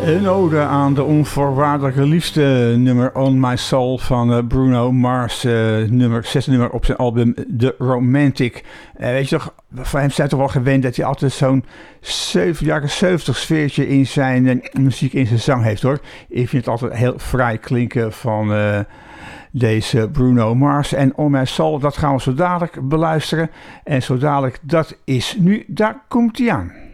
Een ode aan de onvoorwaardelijke liefde, nummer On My Soul van Bruno Mars, zesde nummer op zijn album The Romantic. Weet je toch, van hem zijn toch wel gewend dat hij altijd zo'n jaren 70 sfeertje in zijn muziek, in zijn zang heeft hoor. Ik vind het altijd heel fraai klinken van deze Bruno Mars. En On My Soul, dat gaan we zo dadelijk beluisteren. En zo dadelijk, dat is nu, daar komt hij aan.